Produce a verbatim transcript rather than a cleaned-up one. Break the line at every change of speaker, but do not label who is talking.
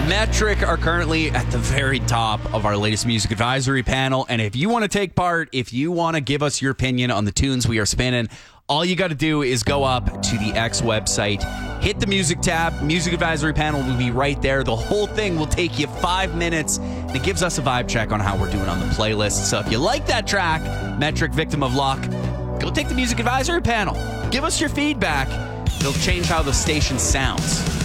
Metric are currently at the very top of our latest music advisory panel. And if you want to take part, if you want to give us your opinion on the tunes we are spinning, all you got to do is go up to the X website, hit the music tab. Music advisory panel will be right there. The whole thing will take you five minutes. And it gives us a vibe check on how we're doing on the playlist. So if you like that track, Metric, Victim of Luck, go take the music advisory panel. Give us your feedback. It'll change how the station sounds.